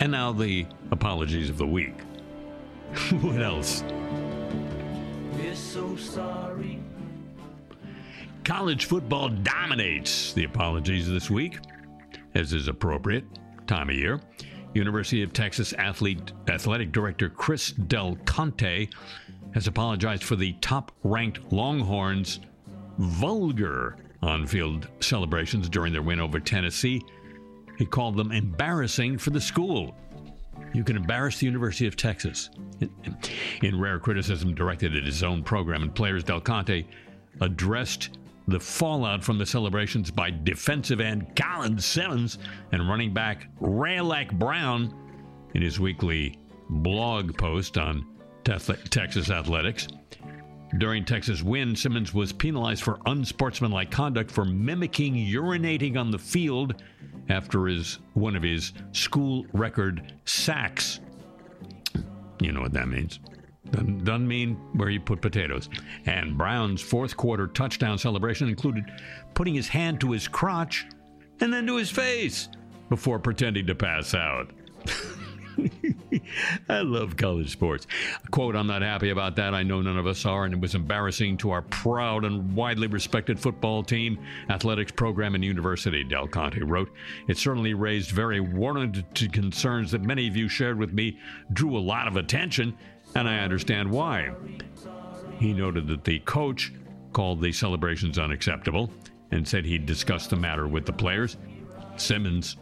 And now the apologies of the week. What else? We're so sorry. College football dominates the apologies this week, as is appropriate time of year. University of Texas athletic director Chris Del Conte has apologized for the top-ranked Longhorns' vulgar on-field celebrations during their win over Tennessee. He called them embarrassing for the school. You can embarrass the University of Texas. In rare criticism directed at his own program and players, Del Conte addressed the fallout from the celebrations by defensive end Colin Simmons and running back Rayleigh Brown in his weekly blog post on Texas athletics. During Texas' win, Simmons was penalized for unsportsmanlike conduct for mimicking urinating on the field after one of his school record sacks. You know what that means. Doesn't mean where you put potatoes. And Brown's fourth quarter touchdown celebration included putting his hand to his crotch and then to his face before pretending to pass out. I love college sports. Quote, "I'm not happy about that. I know none of us are, and it was embarrassing to our proud and widely respected football team, athletics program, and university," Del Conte wrote. "It certainly raised very warranted concerns that many of you shared with me, drew a lot of attention, and I understand why." He noted that the coach called the celebrations unacceptable and said he'd discuss the matter with the players. Simmons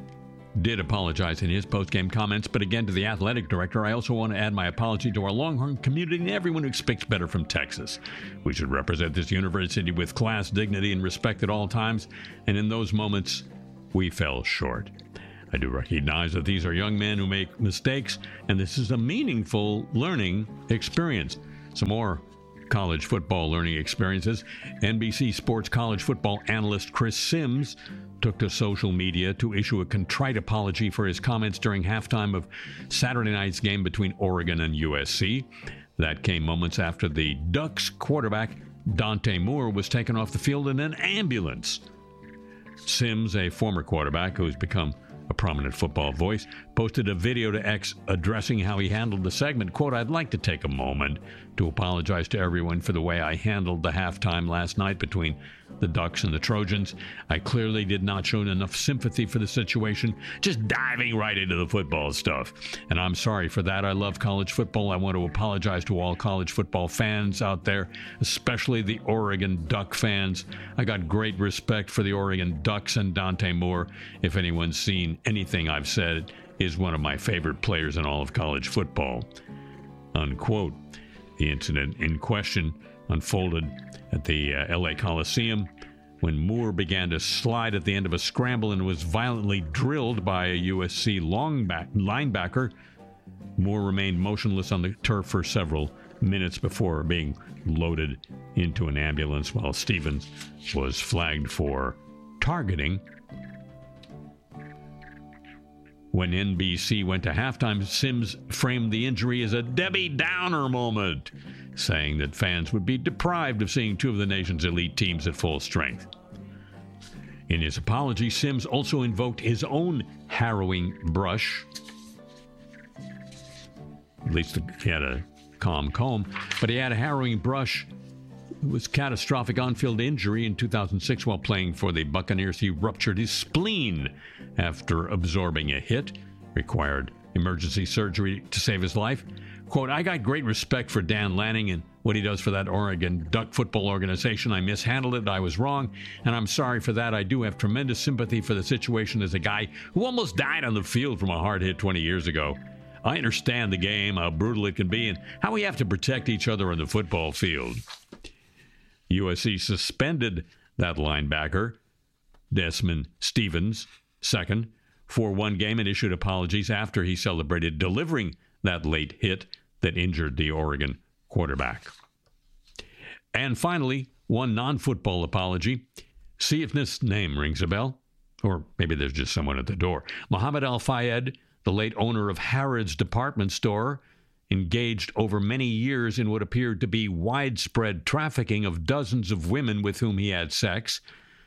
did apologize in his post-game comments, but again, to the athletic director, I also want to add my apology to our Longhorn community and everyone who expects better from Texas. We should represent this university with class, dignity, and respect at all times, and in those moments, we fell short. I do recognize that these are young men who make mistakes, and this is a meaningful learning experience. Some more college football learning experiences. NBC Sports college football analyst Chris Sims took to social media to issue a contrite apology for his comments during halftime of Saturday night's game between Oregon and USC. That came moments after the Ducks quarterback Dante Moore was taken off the field in an ambulance. Sims, a former quarterback who has become a prominent football voice, posted a video to X addressing how he handled the segment. Quote, "I'd like to take a moment to apologize to everyone for the way I handled the halftime last night between the Ducks and the Trojans. I clearly did not show enough sympathy for the situation, just diving right into the football stuff. And I'm sorry for that. I love college football. I want to apologize to all college football fans out there, especially the Oregon Duck fans. I got great respect for the Oregon Ducks and Dante Moore. If anyone's seen anything I've said, is one of my favorite players in all of college football." Unquote. The incident in question unfolded at the LA Coliseum when Moore began to slide at the end of a scramble and was violently drilled by a USC linebacker. Moore remained motionless on the turf for several minutes before being loaded into an ambulance, while Stevens was flagged for targeting. When NBC went to halftime, Sims framed the injury as a Debbie Downer moment, saying that fans would be deprived of seeing two of the nation's elite teams at full strength. In his apology, Sims also invoked his own harrowing brush. At least he had a calm comb, but he had a harrowing brush. It was catastrophic on-field injury in 2006 while playing for the Buccaneers. He ruptured his spleen after absorbing a hit, required emergency surgery to save his life. Quote, "I got great respect for Dan Lanning and what he does for that Oregon Duck football organization. I mishandled it. I was wrong, and I'm sorry for that. I do have tremendous sympathy for the situation as a guy who almost died on the field from a hard hit 20 years ago. I understand the game, how brutal it can be, and how we have to protect each other on the football field." USC suspended that linebacker, Desmond Stevens, second, for one game and issued apologies after he celebrated delivering that late hit that injured the Oregon quarterback. And finally, one non-football apology. See if this name rings a bell, or maybe there's just someone at the door. Mohammed Al-Fayed, the late owner of Harrods Department Store, engaged over many years in what appeared to be widespread trafficking of dozens of women with whom he had sex.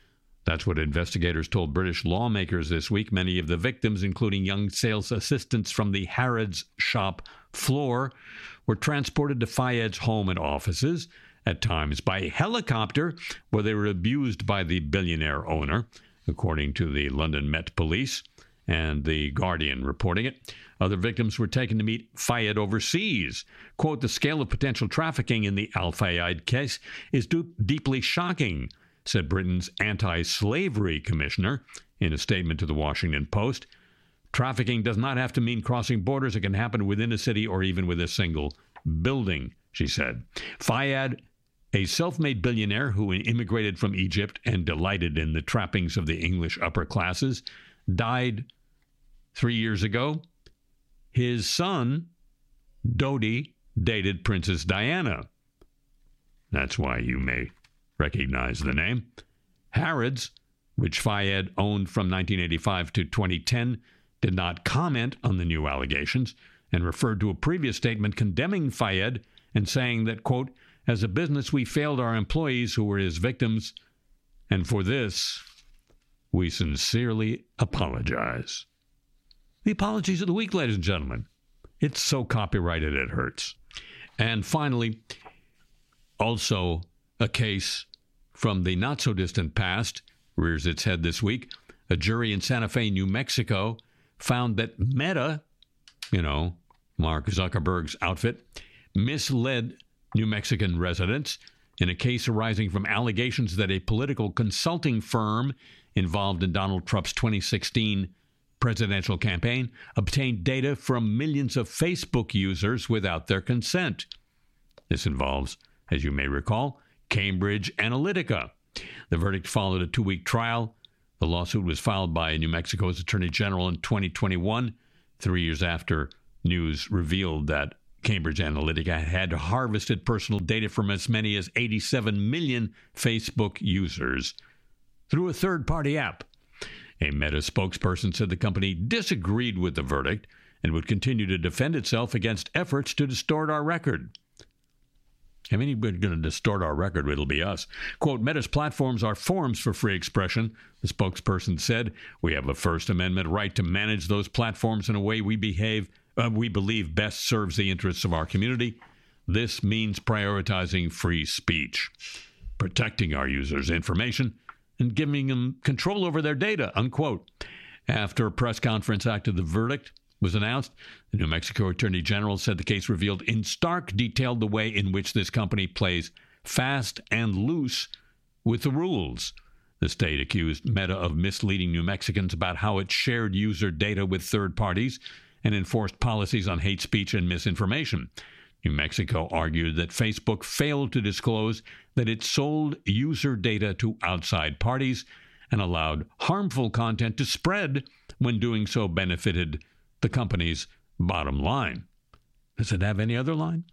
That's what investigators told British lawmakers this week. Many of the victims, including young sales assistants from the Harrods shop floor, were transported to Fayed's home and offices, at times by helicopter, where they were abused by the billionaire owner, according to the London Met Police and The Guardian reporting it. Other victims were taken to meet Fayed overseas. Quote, the scale of potential trafficking in the Al Fayed case is deeply shocking, said Britain's anti-slavery commissioner in a statement to the Washington Post. Trafficking does not have to mean crossing borders. It can happen within a city or even with a single building, she said. Fayed, a self-made billionaire who immigrated from Egypt and delighted in the trappings of the English upper classes, died 3 years ago. His son, Dodi, dated Princess Diana. That's why you may recognize the name. Harrods, which Fayed owned from 1985 to 2010, did not comment on the new allegations and referred to a previous statement condemning Fayed and saying that, quote, as a business, we failed our employees who were his victims, and for this, we sincerely apologize. The apologies of the week, ladies and gentlemen. It's so copyrighted it hurts. And finally, also a case from the not-so-distant past rears its head this week. A jury in Santa Fe, New Mexico, found that Meta, Mark Zuckerberg's outfit, misled New Mexican residents in a case arising from allegations that a political consulting firm involved in Donald Trump's 2016 presidential campaign obtained data from millions of Facebook users without their consent. This involves, as you may recall, Cambridge Analytica. The verdict followed a 2-week trial. The lawsuit was filed by New Mexico's Attorney General in 2021, 3 years after news revealed that Cambridge Analytica had harvested personal data from as many as 87 million Facebook users through a third-party app. A Meta spokesperson said the company disagreed with the verdict and would continue to defend itself against efforts to distort our record. If anybody's going to distort our record, it'll be us. Quote, Meta's platforms are forums for free expression, the spokesperson said. We have a First Amendment right to manage those platforms in a way we believe best serves the interests of our community. This means prioritizing free speech, protecting our users' information, and giving them control over their data, unquote. After a press conference after the verdict was announced, the New Mexico Attorney General said the case revealed in stark detail the way in which this company plays fast and loose with the rules. The state accused Meta of misleading New Mexicans about how it shared user data with third parties and enforced policies on hate speech and misinformation. New Mexico argued that Facebook failed to disclose that it sold user data to outside parties and allowed harmful content to spread when doing so benefited the company's bottom line. Does it have any other line?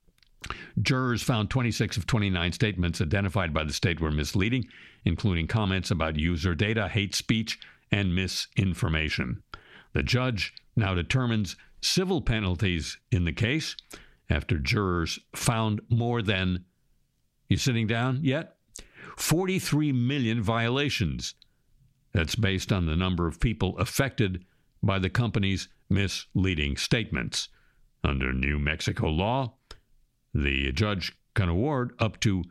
Jurors found 26 of 29 statements identified by the state were misleading, including comments about user data, hate speech, and misinformation. The judge now determines civil penalties in the case after jurors found more than, you sitting down yet? 43 million violations. That's based on the number of people affected by the company's misleading statements. Under New Mexico law, the judge can award up to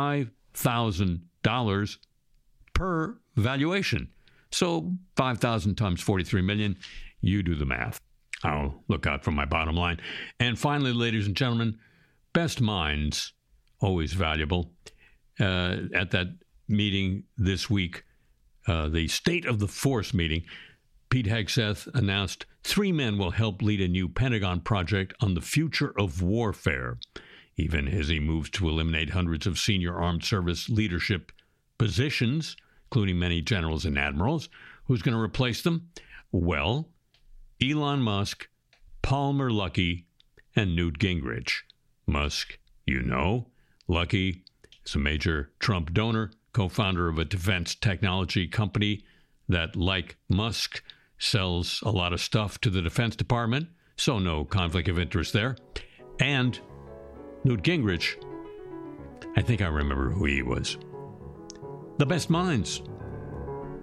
$5,000 per valuation. So 5,000 times 43 million, you do the math. I'll look out for my bottom line. And finally, ladies and gentlemen, best minds, always valuable. At that meeting this week, the State of the Force meeting, Pete Hegseth announced 3 men will help lead a new Pentagon project on the future of warfare, even as he moves to eliminate hundreds of senior armed service leadership positions, including many generals and admirals. Who's going to replace them? Well, Elon Musk, Palmer Luckey, and Newt Gingrich. Musk, Luckey is a major Trump donor, co-founder of a defense technology company that, like Musk, sells a lot of stuff to the Defense Department, so no conflict of interest there. And Newt Gingrich, I think I remember who he was. The best minds.